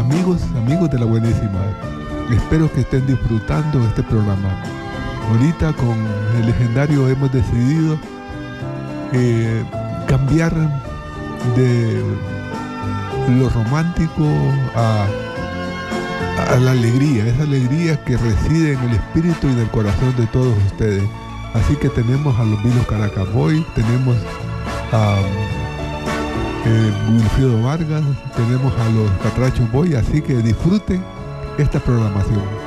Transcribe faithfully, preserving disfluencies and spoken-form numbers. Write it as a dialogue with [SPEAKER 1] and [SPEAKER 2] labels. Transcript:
[SPEAKER 1] amigos, amigos de la buenísima, espero que estén disfrutando este programa. Ahorita con el legendario hemos decidido eh, cambiar de lo romántico a, a la alegría, esa alegría que reside en el espíritu y en el corazón de todos ustedes. Así que tenemos a los Vilos Caracas Boys, tenemos a eh, Wilfrido Vargas, tenemos a los Catrachos Boys, así que disfruten esta programación.